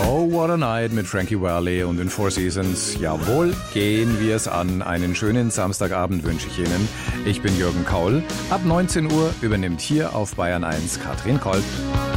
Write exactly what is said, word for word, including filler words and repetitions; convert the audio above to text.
Oh, what a night mit Frankie Valli und den Four Seasons. Jawohl, gehen wir es an. Einen schönen Samstagabend wünsche ich Ihnen. Ich bin Jürgen Kaul. Ab neunzehn Uhr übernimmt hier auf Bayern eins Katrin Kolb.